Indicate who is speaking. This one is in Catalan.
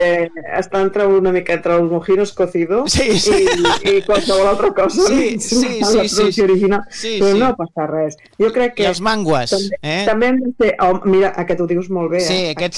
Speaker 1: està una mica entre els mojinos cocidos i qualsevol altra cosa. La producció original. Però no passa res. Jo crec que...
Speaker 2: I els mangues.
Speaker 1: També hem de ser... Mira, aquest ho dius molt bé.
Speaker 2: Sí, aquest